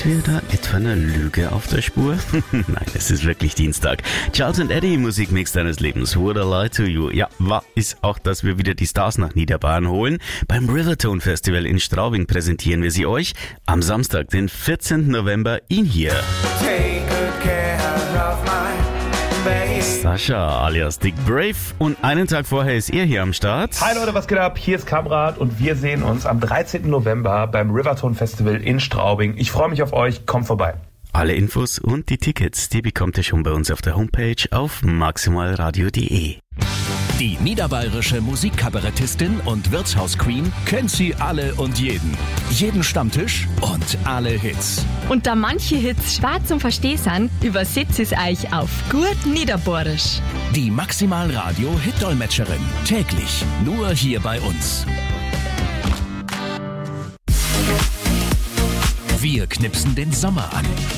Sind wir da etwa einer Lüge auf der Spur? Nein, es ist wirklich Dienstag. Charles & Eddie, Musikmix deines Lebens. Would I lie to you? Ja, wahr ist auch, dass wir wieder die Stars nach Niederbayern holen. Beim Rivertone Festival in Straubing präsentieren wir sie euch. Am Samstag, den 14. November, ihn hier. Take good care of my baby. Sascha alias Dick Brave. Und einen Tag vorher ist er hier am Start. Hi Leute, was geht ab? Hier ist Kamrat und wir sehen uns am 13. November beim Rivertone Festival in Straubing. Ich freue mich auf euch, kommt vorbei. Alle Infos und die Tickets, die bekommt ihr schon bei uns auf der Homepage auf maximalradio.de. Die niederbayerische Musikkabarettistin und Wirtshausqueen kennt sie alle und jeden. Jeden Stammtisch und alle Hits. Und da manche Hits schwer zum Verstehen sind, übersetzt es euch auf gut Niederbayerisch. Die Maximalradio-Hit-Dolmetscherin. Täglich nur hier bei uns. Wir knipsen den Sommer an.